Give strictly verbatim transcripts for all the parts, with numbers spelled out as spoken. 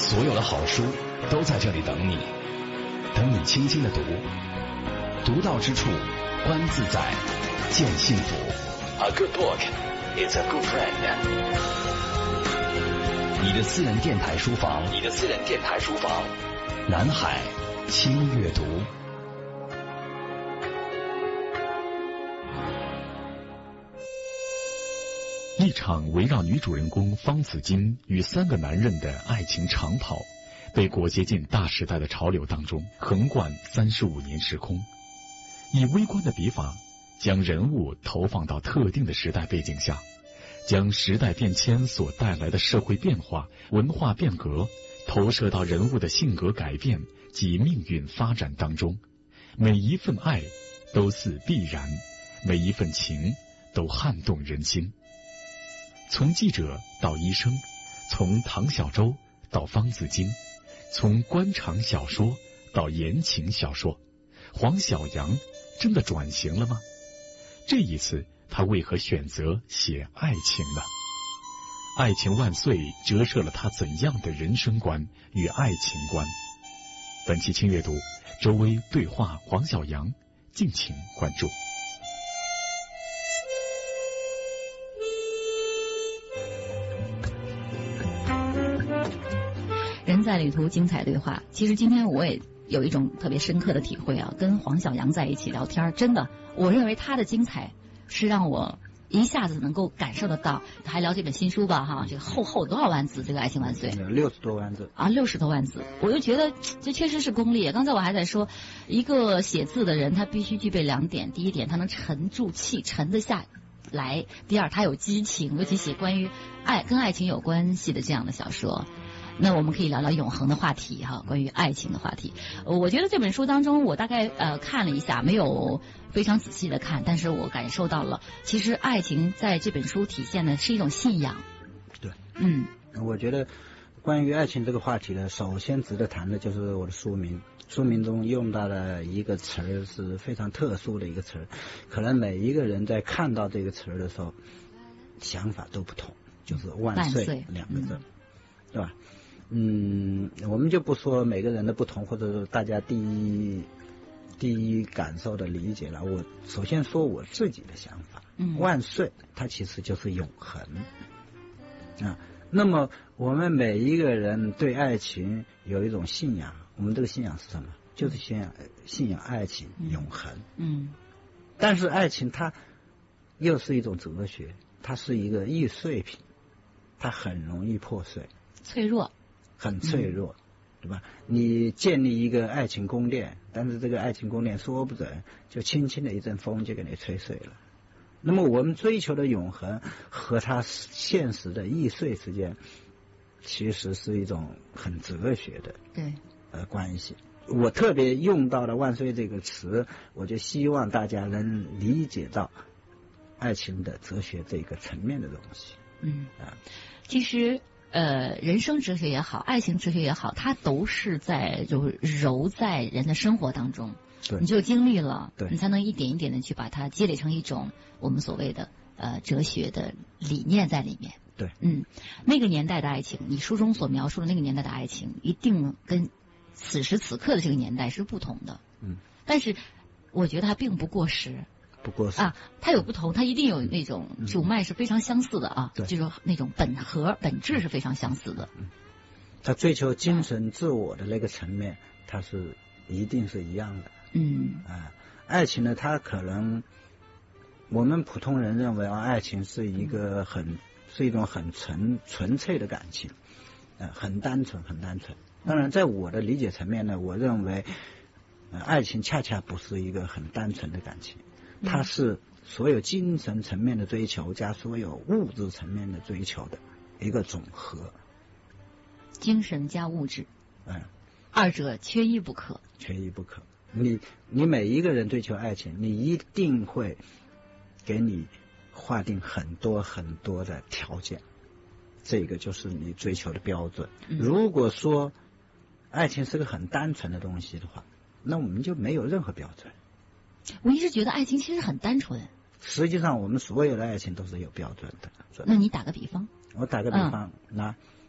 所有的好书都在这里等你，等你轻轻的读，读到之处，观自在，见幸福。A good book is a good friend。你的私人电台书房，你的私人电台书房，南海轻阅读。 一场围绕女主人公方子金与三个男人的爱情长跑，被裹挟进大时代的潮流当中，横贯三十五年时空。以微观的笔法，将人物投放到特定的时代背景下，将时代变迁所带来的社会变化、文化变革投射到人物的性格改变及命运发展当中。每一份爱都似必然，每一份情都撼动人心。从记者到医生，从唐小舟到方子金，从官场小说到言情小说，黄小洋真的转型了吗？这一次他为何选择写爱情呢？爱情万岁折射了他怎样的人生观与爱情观？本期轻阅读，周薇对话黄小洋，敬请关注。 人在旅途，精彩对话。其实今天我也有一种特别深刻的体会啊，跟黄小洋在一起聊天，真的，我认为他的精彩是让我一下子能够感受得到。还聊这本新书吧，哈，这个厚厚多少万字？这个《爱情万岁》 六十多万字啊，六十多万字，我就觉得这确实是功力。刚才我还在说，一个写字的人，他必须具备两点：第一点，他能沉住气，沉得下来；第二，他有激情，尤其写关于爱跟爱情有关系的这样的小说。那我们可以聊聊永恒的话题哈，关于爱情的话题。我觉得这本书当中，我大概呃看了一下，没有非常仔细的看，但是我感受到了，其实爱情在这本书体现的是一种信仰。 对， 嗯， 我觉得关于爱情这个话题呢，首先值得谈的就是我的书名。书名中用到了一个词儿是非常特殊的一个词儿，可能每一个人在看到这个词儿的时候，想法都不同，就是万岁两个字，嗯、对吧？嗯，我们就不说每个人的不同，或者是大家第一第一感受的理解了。我首先说我自己的想法。嗯，万岁，它其实就是永恒啊。那么我们每一个人对爱情有一种信仰，我们这个信仰是什么？就是信仰信仰爱情永恒。嗯，但是爱情它又是一种哲学，它是一个易碎品，它很容易破碎， 脆弱。 很脆弱，嗯、对吧？你建立一个爱情宫殿，但是这个爱情宫殿说不准就轻轻的一阵风就给你吹碎了。那么我们追求的永恒和它现实的易碎之间，其实是一种很哲学的对呃关系。我特别用到了万岁这个词，我就希望大家能理解到爱情的哲学这个层面的东西。 嗯啊，其实。呃，人生哲学也好，爱情哲学也好，它都是在就是揉在人的生活当中，你就经历了，你才能一点一点的去把它积累成一种我们所谓的呃哲学的理念在里面。 对， 嗯，那个年代的爱情，你书中所描述的那个年代的爱情，一定跟此时此刻的这个年代是不同的。嗯，但是我觉得它并不过时。 不过是啊，它有不同，它一定有那种主脉是非常相似的啊， 嗯、 就是那种本核本质是非常相似的。 嗯，它追求精神自我的那个层面，它是一定是一样的。 嗯啊，爱情呢，它可能我们普通人认为啊，爱情是一个很、嗯、是一种很纯纯粹的感情，呃，很单纯很单纯。当然，在我的理解层面呢，我认为，呃，爱情恰恰不是一个很单纯的感情。它是所有精神层面的追求加所有物质层面的追求的一个总和， 精神加物质， 嗯， 二者缺一不可， 缺一不可。你你每一个人追求爱情，你一定会给你划定很多很多的条件，这个就是你追求的标准。嗯、如果说爱情是个很单纯的东西的话，那我们就没有任何标准。 我一直觉得爱情其实很单纯。 实际上，我们所有的爱情都是有标准的。 那你打个比方？ 我打个比方，那、嗯、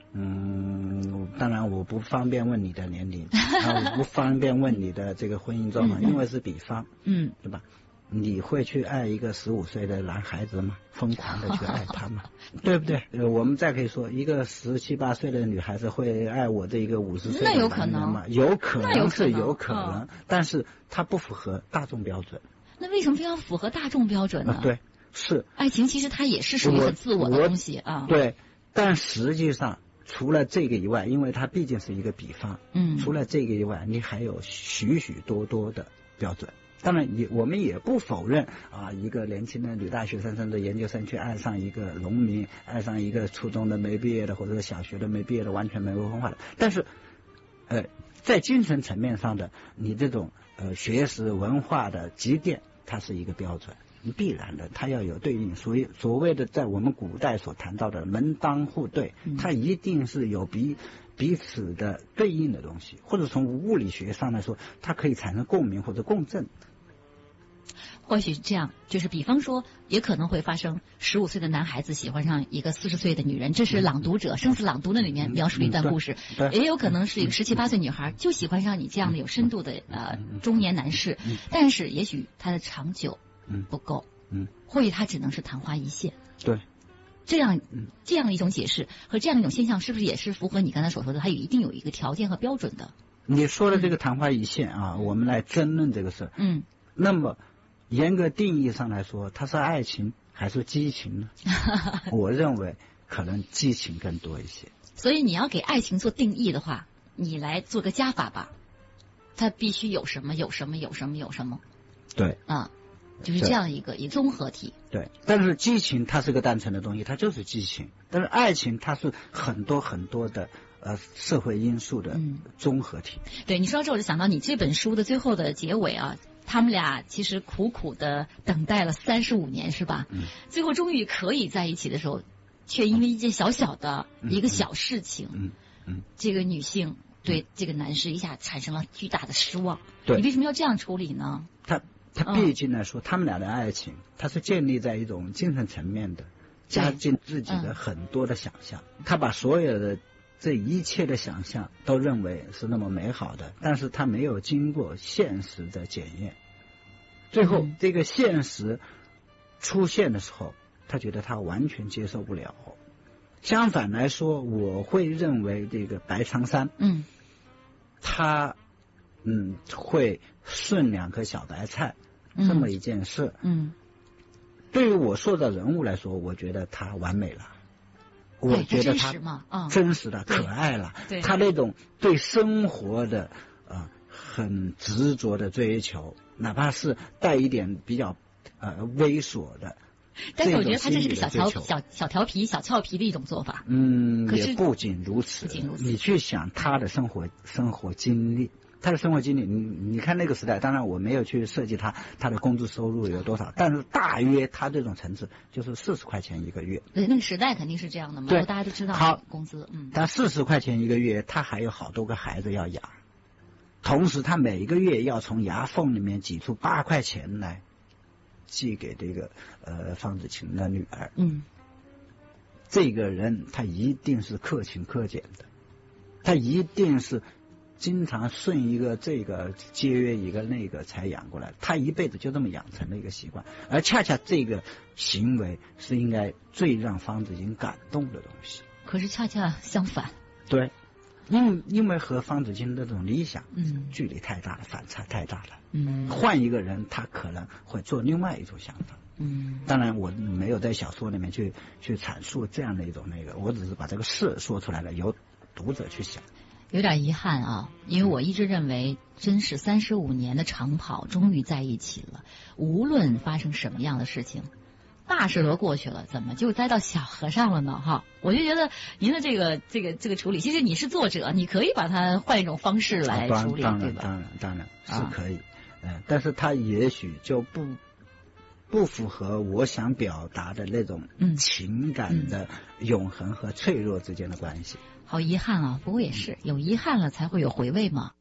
嗯，当然我不方便问你的年龄，啊，我不方便问你的这个婚姻状况，因为是比方， 嗯， 对吧？你会去爱一个十五岁的男孩子吗？疯狂的去爱他吗？对不对？呃，我们再可以说，一个十七八岁的女孩子会爱我这一个五十岁的男人吗？有可能是有可能，嗯、但是它不符合大众标准。 那为什么非要符合大众标准呢？ 啊、对，是爱情其实它也是属于很自我的东西啊。 对，但实际上除了这个以外，因为它毕竟是一个比方， 嗯， 除了这个以外，你还有许许多多的标准。当然也我们也不否认啊，一个年轻的女大学生甚至研究生去爱上一个农民，爱上一个初中的没毕业的或者是小学的没毕业的完全没有文化的，但是呃在精神层面上的你这种呃学识文化的积淀，它是一个标准，必然的，它要有对应。所以所谓的在我们古代所谈到的门当户对，它一定是有彼彼此的对应的东西，或者从物理学上来说，它可以产生共鸣或者共振。 或许是这样，就是比方说，也可能会发生十五岁的男孩子喜欢上一个四十岁的女人，这是《朗读者》生死朗读的里面描述的一段故事。 嗯嗯、 也有可能是一个十七八岁女孩就喜欢上你这样的有深度的呃中年男士，但是也许他的长久不够， 嗯， 或许他只能是昙花一现。 对， 这样这样一种解释和这样一种现象，是不是也是符合你刚才所说的，它有一定有一个条件和标准的？ 你说的这个昙花一现啊，嗯、我们来争论这个事。 嗯， 那么。严格定义上来说，它是爱情还是激情呢？我认为可能激情更多一些。 所以你要给爱情做定义的话，你来做个加法吧。它必须有什么有什么有什么有什么。 对啊，就是这样一个一综合体。 对，但是激情它是个单纯的东西，它就是激情。但是爱情它是很多很多的呃社会因素的综合体。 嗯、对，你说到这我就想到你这本书的最后的结尾啊。他们俩其实苦苦的等待了三十五年，是吧？ 嗯。 最后终于可以在一起的时候，却因为一件小小的一个小事情， 嗯嗯， 这个女性对这个男士一下产生了巨大的失望。 对， 你为什么要这样处理呢？ 他他毕竟来说，嗯、他们俩的爱情，它是建立在一种精神层面的，加进自己的很多的想象，嗯、他把所有的。这一切的想象都认为是那么美好的，但是他没有经过现实的检验，最后这个现实出现的时候，他觉得他完全接受不了。相反来说，我会认为这个白长山， 嗯， 他嗯会顺两颗小白菜这么一件事， 嗯， 对于我塑造人物来说，我觉得他完美了。我觉得他真实的、可爱了，他那种对生活的呃很执着的追求，哪怕是带一点比较呃猥琐的， 但是我觉得他这是个小调小小调皮、小俏皮的一种做法。 嗯，也不仅如此， 不仅如此。 你去想他的生活生活经历。他的生活经历，你你看那个时代，当然我没有去设计他他的工资收入有多少，但是大约他这种层次就是四十块钱一个月。 对，那个时代肯定是这样的嘛， 对， 大家都知道好工资，嗯。 他四十块钱一个月，他还有好多个孩子要养，同时他每个月要从牙缝里面挤出八块钱来寄给这个呃方子晴的女儿。 嗯， 这个人他一定是克勤克俭的，他一定是。经常顺一个这个节约一个那个才养过来，他一辈子就这么养成了一个习惯，而恰恰这个行为是应该最让方子晴感动的东西。 可是恰恰相反， 对，因因为和方子晴的这种理想， 嗯， 距离太大了，反差太大了， 嗯， 换一个人他可能会做另外一种想法， 嗯， 当然我没有在小说里面去去阐述这样的一种那个，我只是把这个事说出来了，由读者去想。 有点遗憾啊，因为我一直认为，真是三十五年的长跑终于在一起了。无论发生什么样的事情，大事都过去了，怎么就栽到小河上了呢？哈，我就觉得您的这个这个这个处理，其实你是作者，你可以把它换一种方式来处理， 当然对吧？ 当然当然是可以，嗯、呃，但是它也许就不不符合我想表达的那种情感的永恒和脆弱之间的关系。 好遗憾啊，不过也是有遗憾了才会有回味嘛。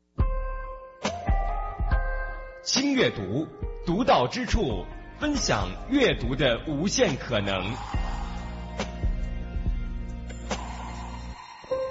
新阅读，独到之处，分享阅读的无限可能。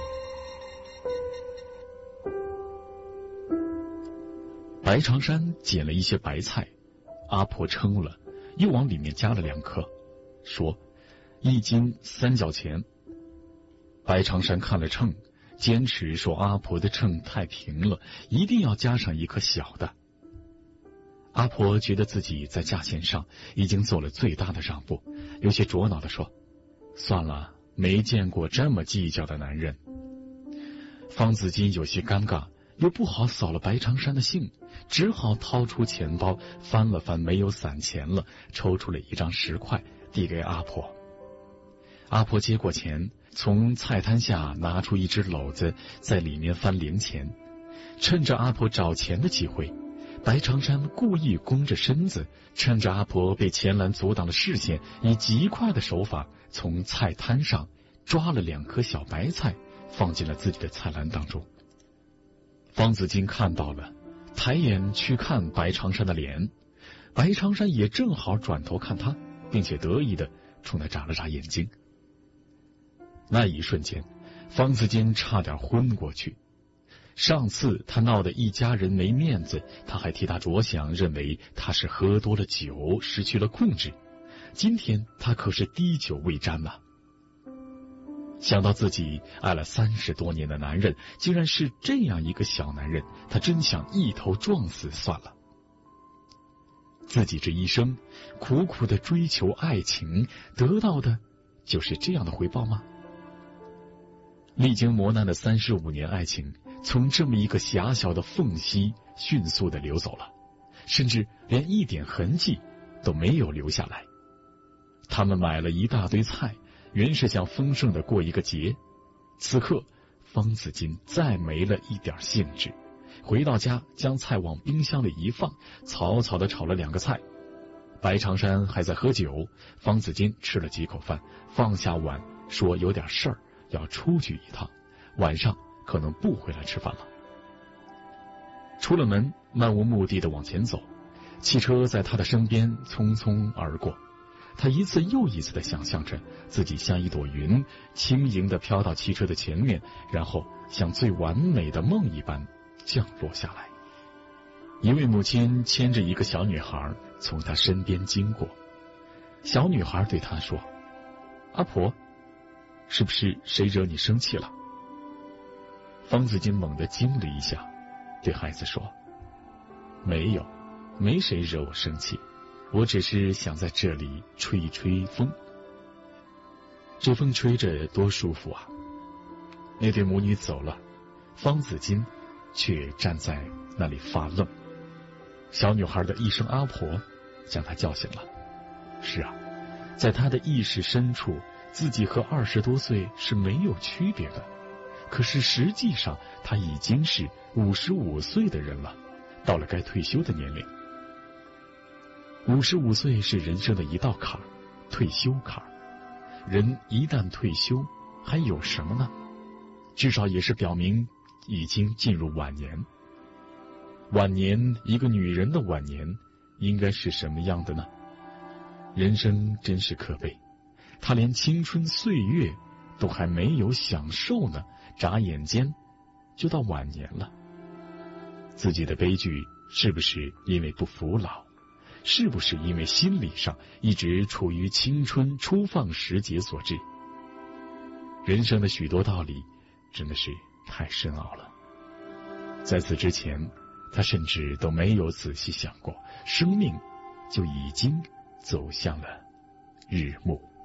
白长山捡了一些白菜，阿婆称了，又往里面加了两颗，说一斤三角钱。白长山看了秤，坚持说阿婆的秤太平了，一定要加上一颗小的。阿婆觉得自己在价钱上已经做了最大的让步，有些着恼地说，算了，没见过这么计较的男人。方子金有些尴尬，又不好扫了白长山的兴，只好掏出钱包翻了翻，没有散钱了，抽出了一张十块递给阿婆。阿婆接过钱，从菜摊下拿出一只篓子，在里面翻零钱。趁着阿婆找钱的机会，白长山故意弓着身子，趁着阿婆被钱篮阻挡了视线，以极快的手法从菜摊上抓了两颗小白菜，放进了自己的菜篮当中。方子金看到了，抬眼去看白长山的脸，白长山也正好转头看他，并且得意的冲他眨了眨眼睛。那一瞬间，方子金差点昏过去。上次他闹得一家人没面子，他还替他着想，认为他是喝多了酒，失去了控制。今天他可是滴酒未沾呐、啊！想到自己爱了三十多年的男人，竟然是这样一个小男人，他真想一头撞死算了。自己这一生苦苦的追求爱情，得到的就是这样的回报吗？历经磨难的三十五年爱情，从这么一个狭小的缝隙迅速的流走了，甚至连一点痕迹都没有留下来。他们买了一大堆菜，原是想丰盛的过一个节。此刻方子金再没了一点兴致，回到家将菜往冰箱里一放，草草的炒了两个菜。白长山还在喝酒，方子金吃了几口饭，放下碗说有点事儿要出去一趟，晚上可能不回来吃饭了。出了门，漫无目的的往前走，汽车在他的身边匆匆而过。他一次又一次的想象着自己像一朵云，轻盈的飘到汽车的前面，然后像最完美的梦一般降落下来。一位母亲牵着一个小女孩从他身边经过，小女孩对他说，阿婆，是不是谁惹你生气了？方子金猛地惊了一下，对孩子说，没有，没谁惹我生气，我只是想在这里吹一吹风。这风吹着多舒服啊！那对母女走了，方子金却站在那里发愣。小女孩的一声阿婆将他叫醒了。是啊，在他的意识深处，自己和二十多岁是没有区别的，可是实际上他已经是五十五岁的人了，到了该退休的年龄。五十五岁是人生的一道坎儿，退休坎儿。人一旦退休，还有什么呢？至少也是表明已经进入晚年。晚年，一个女人的晚年应该是什么样的呢？人生真是可悲，她连青春岁月都还没有享受呢，眨眼间就到晚年了。自己的悲剧是不是因为不服老？是不是因为心理上一直处于青春初放时节所致？人生的许多道理真的是太深奥了。在此之前，他甚至都没有仔细想过，生命就已经走向了日暮。